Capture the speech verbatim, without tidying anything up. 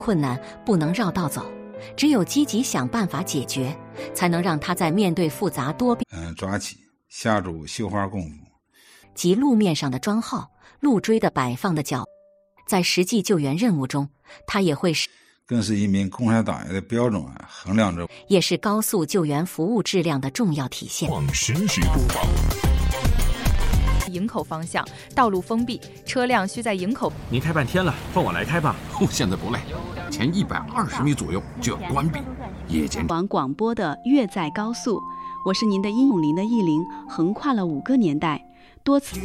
困难不能绕道走，只有积极想办法解决，才能让他在面对复杂多变嗯抓起下注绣花功夫及路面上的桩号、路锥的摆放的角，在实际救援任务中，他也会是更是一名共产党员的标准啊，衡量着也是高速救援服务质量的重要体现。 望实时播报。 营口方向道路封闭，车辆需在营口。 您开半天了，换我来开吧。 哦，现在不累，前一百二十米左右就要关闭。夜间广广播的越载高速，我是您的英永林的艺林，横跨了五个年代，多次。